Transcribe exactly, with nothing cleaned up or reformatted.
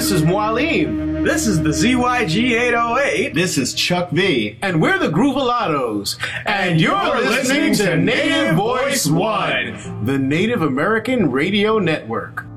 This is Moalim. This is the Z Y G eight oh eight. This is Chuck V. And we're the Groovalados. And you're, you're listening, listening to Native Voice One, the Native American Radio Network.